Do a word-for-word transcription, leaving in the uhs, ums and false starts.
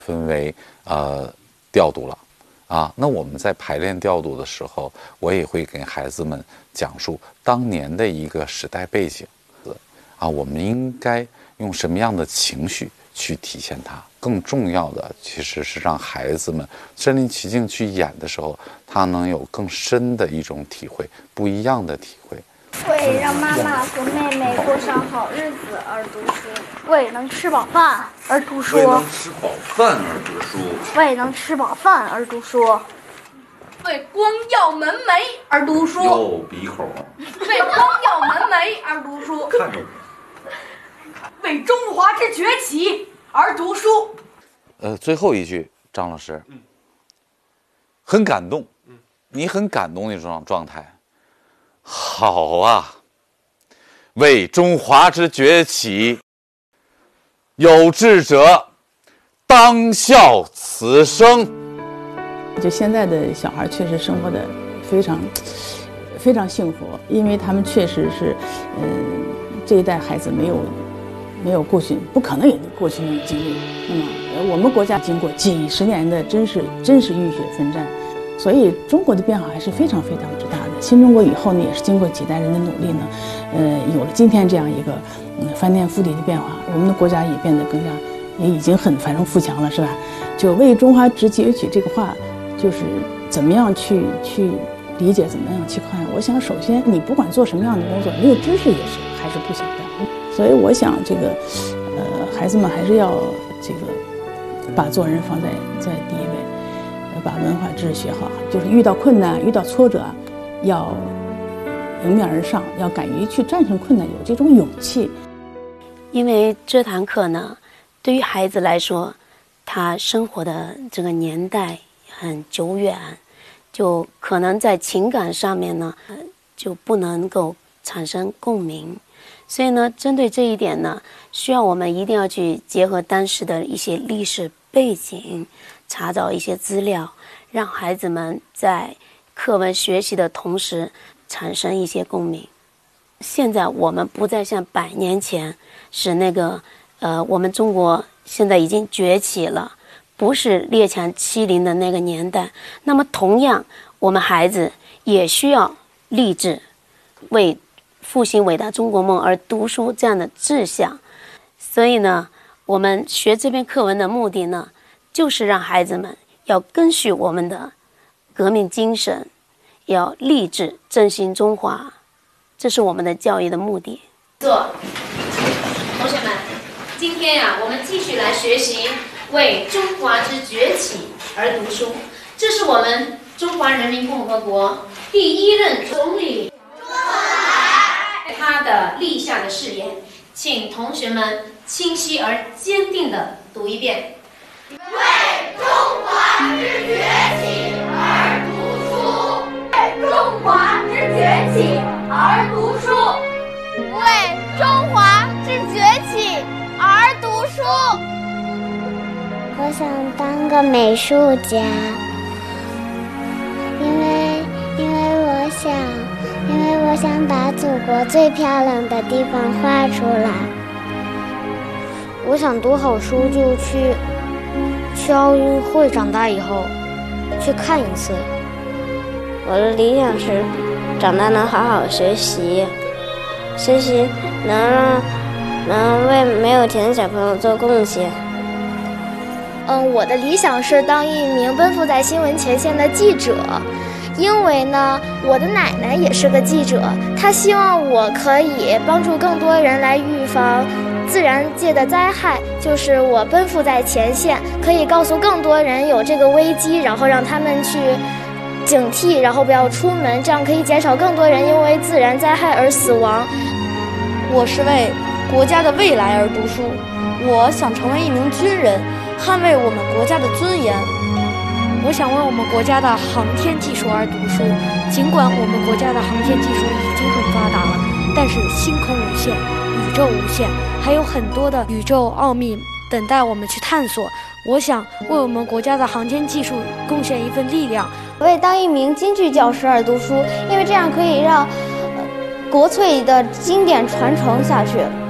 分为呃调度了啊。那我们在排练调度的时候，我也会给孩子们讲述当年的一个时代背景啊，我们应该用什么样的情绪去体现它。更重要的其实是让孩子们身临其境去演的时候，他能有更深的一种体会，不一样的体会。 为让妈妈和妹妹过上好日子而读书，为能吃饱饭而读书， 为能吃饱饭而读书， 为能吃饱饭而读书， 为光耀门楣而读书， 又鼻孔， 为光耀门楣而读书， 看着我，为中华之崛起而读书。 呃，最后一句，张老师，嗯、很感动，嗯、你很感动的这种状态。好啊，为中华之崛起，有志者当效此生。 就现在的小孩确实生活的非常非常幸福，因为他们确实是，嗯、呃，这一代孩子没有没有过去，不可能有过去那种经历。那么，呃，我们国家经过几十年的真是真是浴血奋战。所以中国的变化还是非常非常之大的。新中国以后呢，也是经过几代人的努力呢，呃，有了今天这样一个嗯翻天覆地的变化，我们的国家也变得更加，也已经很繁荣富强了，是吧？就为中华之崛起这个话，就是怎么样去去理解，怎么样去看？我想，首先你不管做什么样的工作，没有知识也是还是不行的。所以我想，这个呃，孩子们还是要这个把做人放在在第一位。把文化知识学好，就是遇到困难、遇到挫折，要迎面而上，要敢于去战胜困难，有这种勇气。 因为这堂课呢，对于孩子来说，他生活的这个年代很久远，就可能在情感上面呢，就不能够产生共鸣。所以呢，针对这一点呢，需要我们一定要去结合当时的一些历史背景，查找一些资料，让孩子们在课文学习的同时产生一些共鸣。现在我们不再像百年前是那个呃，我们中国现在已经崛起了，不是列强欺凌的那个年代。那么同样，我们孩子也需要立志为复兴伟大中国梦而读书这样的志向。所以呢，我们学这篇课文的目的呢，就是让孩子们要根据我们的革命精神，要立志振兴中华，这是我们的教育的目的。 坐，同学们，今天呀、啊，我们继续来学习为中华之崛起而读书。这是我们中华人民共和国第一任总理周恩来他的立下的誓言，请同学们清晰而坚定地读一遍。为中华之崛起而读书，为中华之崛起而读书， 为中华之崛起而读书。 我想当个美术家，因为因为我想，因为我想把祖国最漂亮的地方画出来。 我想读好书就去。去奥运会长大以后去看一次。 我的理想是长大能好好学习，学习能让能为没有钱的小朋友做贡献。 嗯，我的理想是当一名奔赴在新闻前线的记者，因为呢，我的奶奶也是个记者，她希望我可以帮助更多人来预防自然界的灾害，就是我奔赴在前线，可以告诉更多人有这个危机，然后让他们去警惕，然后不要出门，这样可以减少更多人因为自然灾害而死亡。 我是为国家的未来而读书，我想成为一名军人，捍卫我们国家的尊严。 我想为我们国家的航天技术而读书，尽管我们国家的航天技术已经很发达了，但是星空无限，宇宙无限，还有很多的宇宙奥秘等待我们去探索。我想为我们国家的航天技术贡献一份力量， 为当一名京剧教师而读书，因为这样可以让、呃、国粹的经典传承下去。